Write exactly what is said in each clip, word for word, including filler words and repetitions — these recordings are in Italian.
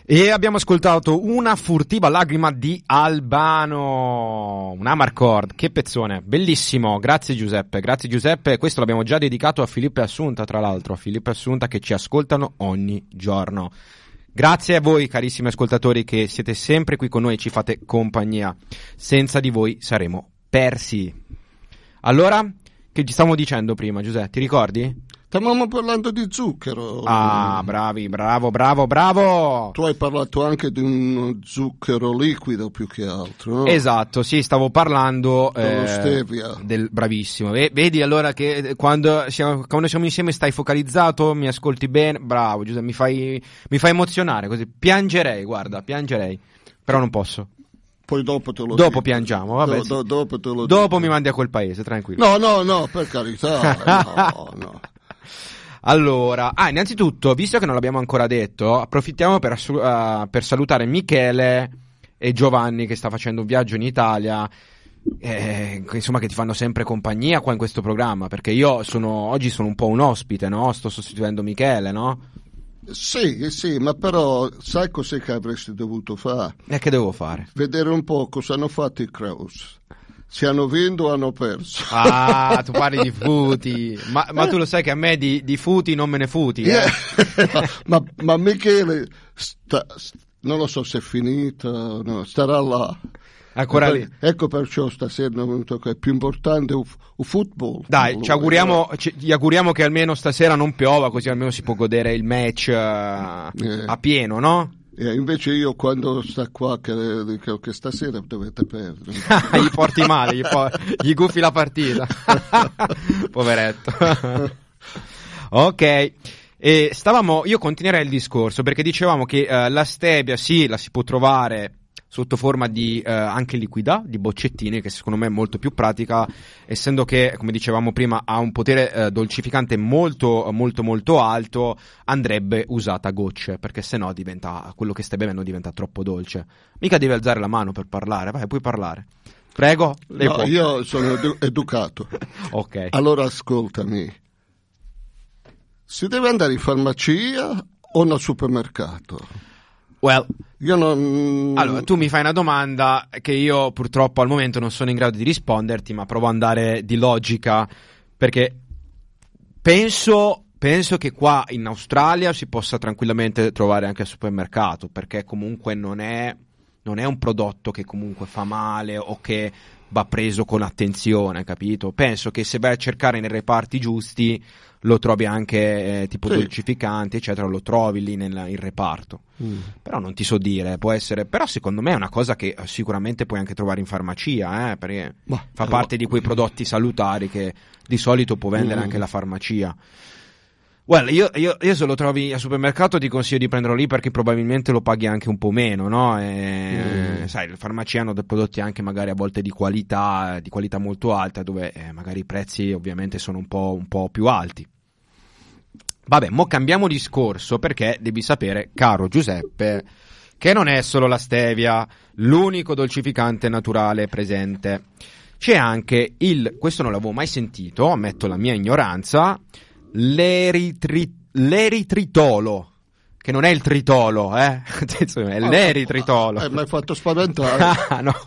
E abbiamo ascoltato Una furtiva lacrima di Albano, un Amarcord, che pezzone, bellissimo, grazie Giuseppe, grazie Giuseppe, questo l'abbiamo già dedicato a Filippo e Assunta, tra l'altro, a Filippo e Assunta che ci ascoltano ogni giorno. Grazie a voi carissimi ascoltatori che siete sempre qui con noi e ci fate compagnia, senza di voi saremo persi. Allora, che ci stavamo dicendo prima, Giuseppe, ti ricordi? Stavamo parlando di zucchero. Ah, bravi, bravo, bravo, bravo. Tu hai parlato anche di un zucchero liquido più che altro, no? Esatto, sì, stavo parlando dello eh, stevia. Del bravissimo. Vedi allora che quando siamo, quando siamo insieme stai focalizzato, mi ascolti bene. Bravo, Giuseppe, mi fai mi fai emozionare così. Piangerei, guarda, piangerei. Però non posso. Poi dopo te lo Dopo dico. piangiamo, vabbè. Do, sì. do, dopo te lo dopo dico. mi mandi a quel paese, tranquillo. No, no, no, per carità. no, no. Allora, ah, innanzitutto, visto che non l'abbiamo ancora detto, approfittiamo per, uh, per salutare Michele e Giovanni che sta facendo un viaggio in Italia, eh, insomma, che ti fanno sempre compagnia qua in questo programma, perché io sono oggi sono un po' un ospite, no? Sto sostituendo Michele, no? Sì, sì, ma però sai cos'è che avresti dovuto fare? E che devo fare? Vedere un po' cosa hanno fatto i Kraus. Se hanno vinto o hanno perso. Ah, tu parli di futi. Ma, ma tu lo sai che a me di, di futi non me ne futi, eh? Yeah. ma, ma Michele, sta, non lo so se è finita, no, starà là. Ancora per, lì. Ecco perciò stasera è venuto che è più importante il football. Dai, ci auguriamo, ci, gli auguriamo che almeno stasera non piova, così almeno si può godere il match uh, yeah. a pieno, no? Eh, invece io quando sta qua che dico che stasera dovete perdere. Gli porti male, gli, po- gli gufi la partita. Poveretto. Ok. E stavamo, io continuerei il discorso perché dicevamo che uh, la stevia sì, la si può trovare sotto forma di uh, anche liquida, di boccettini, che secondo me è molto più pratica, essendo che, come dicevamo prima, ha un potere uh, dolcificante molto molto molto alto, andrebbe usata a gocce, perché sennò diventa, quello che stai bevendo diventa troppo dolce. Mica devi alzare la mano per parlare, vai, puoi parlare. Prego. Lei no, può. Io sono edu- educato. Ok. Allora ascoltami. Si deve andare in farmacia o nel supermercato? Well, io non... Allora, tu mi fai una domanda che io purtroppo al momento non sono in grado di risponderti, ma provo ad andare di logica, perché penso, penso che qua in Australia si possa tranquillamente trovare anche al supermercato, perché comunque non è, non è un prodotto che comunque fa male o che va preso con attenzione, capito? Penso che se vai a cercare nei reparti giusti lo trovi anche eh, tipo sì. dolcificanti eccetera, lo trovi lì nel in reparto. Mm. Però non ti so dire, può essere, però secondo me è una cosa che sicuramente puoi anche trovare in farmacia, eh, perché bah, fa allora. parte di quei prodotti salutari che di solito può vendere mm. anche la farmacia. Well, io, io, io se lo trovi al supermercato ti consiglio di prenderlo lì perché probabilmente lo paghi anche un po' meno, no? E, mm. Sai, le farmacie hanno dei prodotti anche magari a volte di qualità, di qualità molto alta, dove eh, magari i prezzi ovviamente sono un po', un po' più alti. Vabbè, mo cambiamo discorso perché devi sapere, caro Giuseppe, che non è solo la stevia l'unico dolcificante naturale presente. C'è anche il, questo non l'avevo mai sentito, ammetto la mia ignoranza, L'eritri- l'eritritolo, che non è il tritolo, eh? Attenzione, è l'eritritolo. Eh, mi hai fatto spaventare. Ah, no.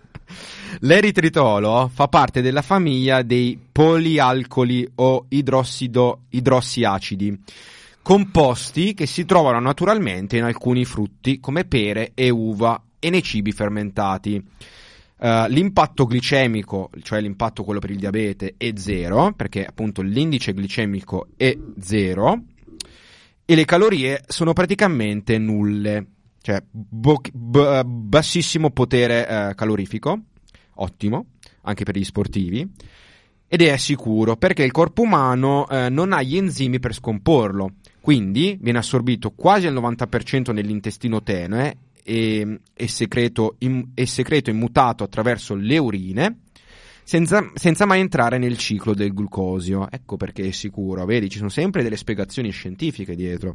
L'eritritolo fa parte della famiglia dei polialcoli o idrossido, idrossiacidi, composti che si trovano naturalmente in alcuni frutti come pere e uva e nei cibi fermentati. Uh, l'impatto glicemico, cioè l'impatto quello per il diabete, è zero, perché appunto l'indice glicemico è zero e le calorie sono praticamente nulle, cioè bo- b- bassissimo potere uh, calorifico, ottimo, anche per gli sportivi, ed è sicuro perché il corpo umano uh, non ha gli enzimi per scomporlo, quindi viene assorbito quasi al novanta per cento nell'intestino tenue E, e, secreto, im, e secreto immutato attraverso le urine senza, senza mai entrare nel ciclo del glucosio. Ecco perché è sicuro, vedi, ci sono sempre delle spiegazioni scientifiche dietro.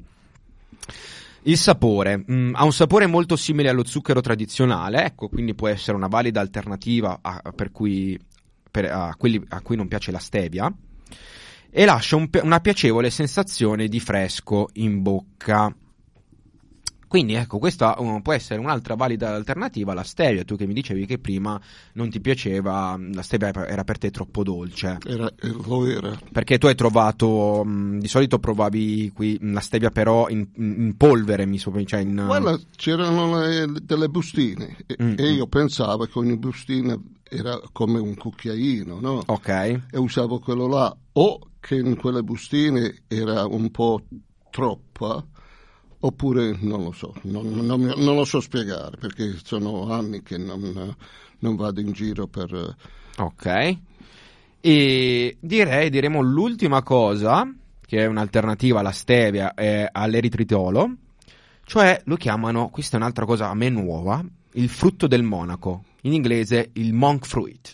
Il sapore mh, ha un sapore molto simile allo zucchero tradizionale, ecco, quindi può essere una valida alternativa a, per cui, per, a, quelli, a cui non piace la stevia, e lascia un, una piacevole sensazione di fresco in bocca. Quindi ecco, questa uh, può essere un'altra valida alternativa alla stevia. Tu che mi dicevi che prima non ti piaceva, la stevia era per te troppo dolce. Era, lo era. Perché tu hai trovato, mh, di solito provavi qui la stevia però in, in polvere, mi so, cioè in... Guarda, c'erano le, delle bustine e, Mm. e io pensavo che ogni bustina era come un cucchiaino, no? Ok. E usavo quello là, o che in quelle bustine era un po' troppa, oppure non lo so, non, non, non lo so spiegare, perché sono anni che non, non vado in giro per... Ok. E direi, diremo l'ultima cosa, che è un'alternativa alla stevia e all'eritritolo, cioè lo chiamano, questa è un'altra cosa a me nuova, il frutto del monaco, in inglese il monk fruit.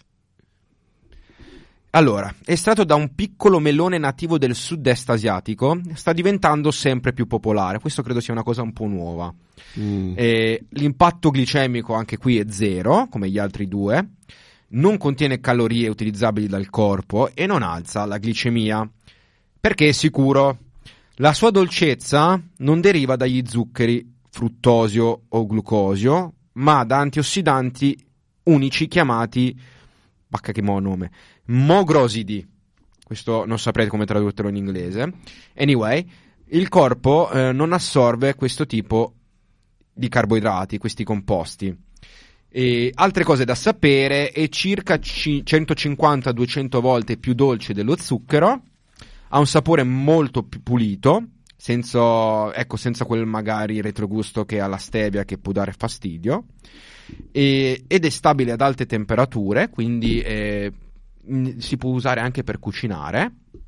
Allora, estratto da un piccolo melone nativo del sud-est asiatico, sta diventando sempre più popolare. Questo credo sia una cosa un po' nuova. Mm. E l'impatto glicemico anche qui è zero, come gli altri due. Non contiene calorie utilizzabili dal corpo e non alza la glicemia. Perché è sicuro? La sua dolcezza non deriva dagli zuccheri fruttosio o glucosio, ma da antiossidanti unici chiamati, bacca che mo' nome, mogrosidi. Questo non saprete come tradurlo in inglese. Anyway, il corpo eh, non assorbe questo tipo di carboidrati, questi composti. E altre cose da sapere: è circa centocinquanta duecento volte più dolce dello zucchero, ha un sapore molto più pulito, senza, ecco, senza quel magari retrogusto che ha la stevia che può dare fastidio, e, ed è stabile ad alte temperature, quindi eh, si può usare anche per cucinare,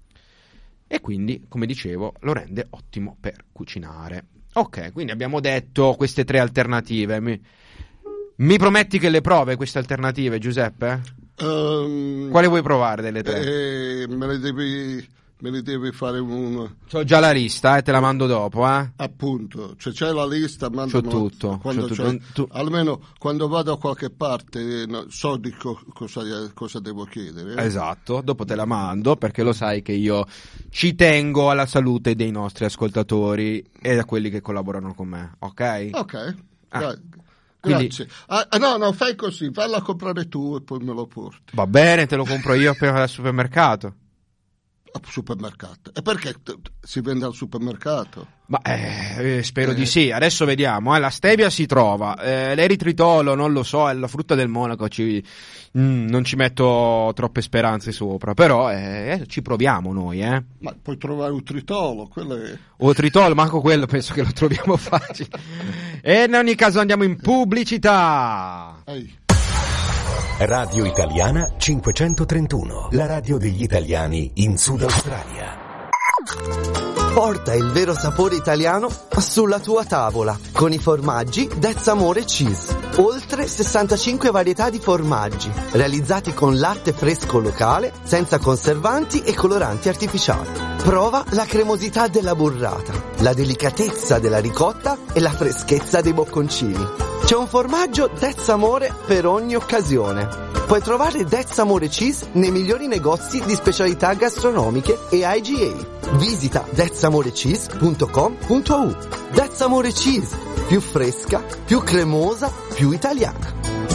e quindi, come dicevo, lo rende ottimo per cucinare. Ok, quindi abbiamo detto queste tre alternative. Mi, mi prometti che le prove queste alternative, Giuseppe? Um, Quale vuoi provare delle tre? Eh, me le devi... Me ne devi fare un... C'ho già la lista, eh, te la mando dopo, eh. Appunto, cioè c'è la lista, C'ho mandami tutto, quando c'ho c'è, tutto. Tu... almeno quando vado a qualche parte no, so di co- cosa, cosa devo chiedere. Eh? Esatto, dopo te la mando, perché lo sai che io ci tengo alla salute dei nostri ascoltatori e a quelli che collaborano con me, ok? Ok, Ah, Gra- quindi- grazie. Ah, no, no, fai così, valla a comprare tu e poi me lo porti. Va bene, te lo compro io appena al supermercato. Al supermercato. E perché t- t- si vende al supermercato? Ma eh, spero Eh. di sì. Adesso vediamo, eh. La stevia si trova, eh, l'eritritolo non lo so, è la frutta del monaco, ci, mm, non ci metto troppe speranze sopra, però eh, ci proviamo noi, eh. Ma puoi trovare un tritolo, quello è... O tritolo, manco quello penso che lo troviamo facile. E in ogni caso andiamo in pubblicità. Ehi. Radio Italiana cinquecentotrentuno, la radio degli italiani in Sud Australia. Porta il vero sapore italiano sulla tua tavola con i formaggi That's Amore Cheese. Oltre sessantacinque varietà di formaggi realizzati con latte fresco locale, senza conservanti e coloranti artificiali. Prova la cremosità della burrata, la delicatezza della ricotta e la freschezza dei bocconcini. C'è un formaggio That's Amore per ogni occasione. Puoi trovare That's Amore Cheese nei migliori negozi di specialità gastronomiche e I G A. Visita that's amore cheese punto com punto a u. That's Amore Cheese, più fresca, più cremosa, più italiana.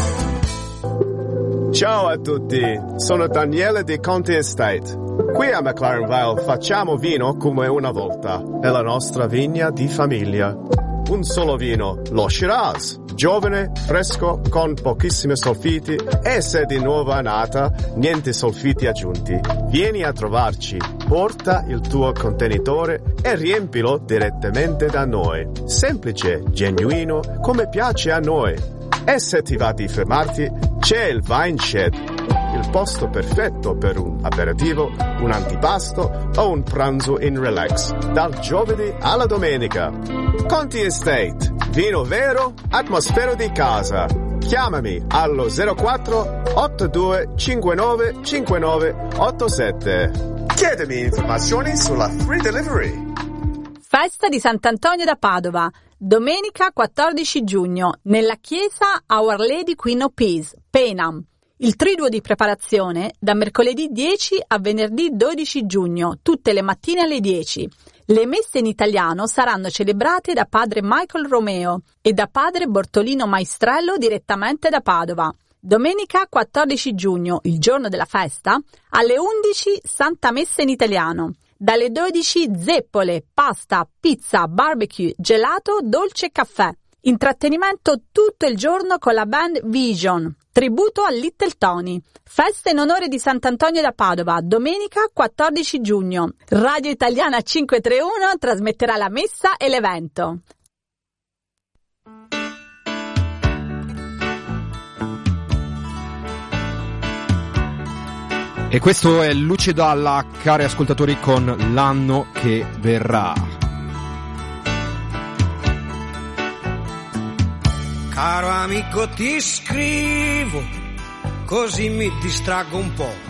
Ciao a tutti, sono Daniele di Conti Estate. Qui a McLaren Vale facciamo vino come una volta. È la nostra vigna di famiglia. Un solo vino, lo Shiraz. Giovane, fresco, con pochissimi solfiti e se di nuova annata, niente solfiti aggiunti. Vieni a trovarci, porta il tuo contenitore e riempilo direttamente da noi. Semplice, genuino, come piace a noi. E se ti va di fermarti, c'è il Vine Shed, il posto perfetto per un aperitivo, un antipasto o un pranzo in relax, dal giovedì alla domenica. Conti Estate, vino vero, atmosfera di casa. Chiamami allo zero quattro otto due cinque nove cinque nove otto sette. Chiedimi informazioni sulla free delivery. Festa di Sant'Antonio da Padova, domenica quattordici giugno, nella chiesa Our Lady Queen of Peace, Penam. Il triduo di preparazione da mercoledì dieci a venerdì dodici giugno, tutte le mattine alle dieci. Le messe in italiano saranno celebrate da padre Michael Romeo e da padre Bortolino Maestrello direttamente da Padova. Domenica quattordici giugno, il giorno della festa, alle undici Santa Messa in italiano. Dalle dodici zeppole, pasta, pizza, barbecue, gelato, dolce e caffè. Intrattenimento tutto il giorno con la band Vision. Tributo a Little Tony. Festa in onore di Sant'Antonio da Padova, domenica quattordici giugno. Radio Italiana cinquecentotrentuno trasmetterà la messa e l'evento. E questo è Luce Dalla, cari ascoltatori, con L'anno che verrà. Caro amico, ti scrivo, così mi distraggo un po'.